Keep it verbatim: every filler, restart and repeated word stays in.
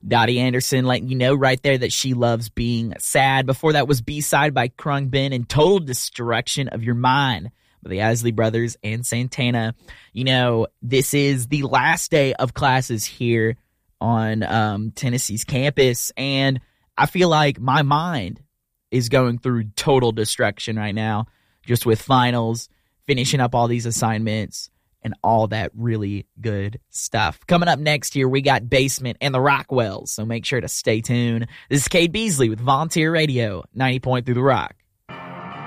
Dottie Anderson letting you know right there that she loves being sad. Before that was B-Side by Krung Ben and Total Destruction of Your Mind by the Isley Brothers and Santana. You know, this is the last day of classes here on um, Tennessee's campus, and I feel like my mind is going through total destruction right now, just with finals, finishing up all these assignments, and all that really good stuff. Coming up next here, we got Basement and the Rockwells, so make sure to stay tuned. This is Cade Beasley with Volunteer Radio, ninety point three The Rock.